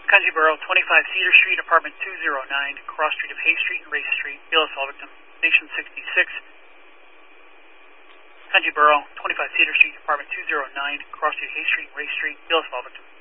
Kenji Borough, 25 Cedar Street, apartment 209, cross street of Hay Street and Race Street, BLS all victim, Nation 66. Kenji Borough, 25 Cedar Street, apartment 209, cross street of Hay Street and Race Street, BLS all victim.